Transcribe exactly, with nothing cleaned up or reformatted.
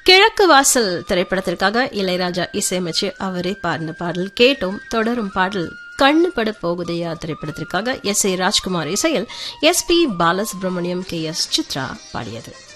கிழக்கு வாசல் திரைப்படத்திற்காக இளையராஜா இசையமைச்சு அவரே பாடின பாடல் கேட்டோம். தொடரும் பாடல் கண்ணு பட போகுதையா திரைப்படத்திற்காக எஸ் ஏ ராஜ்குமார் இசையில் S B Balasubramaniam, K S Chitra பாடியது.